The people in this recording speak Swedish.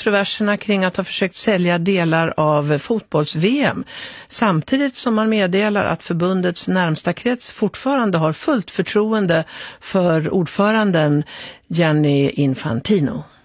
kontroverserna kring att ha försökt sälja delar av fotbolls-VM, samtidigt som man meddelar att förbundets närmsta krets fortfarande har fullt förtroende för ordföranden Gianni Infantino.